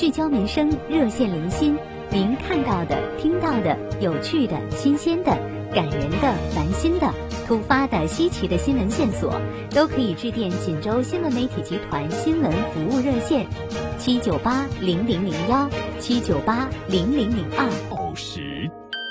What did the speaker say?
聚焦民生，热线零星，您看到的、听到的、有趣的、新鲜的、感人的、烦心的、突发的、稀奇的新闻线索，都可以致电锦州新闻媒体集团新闻服务热线：7980001，7980002。 偶时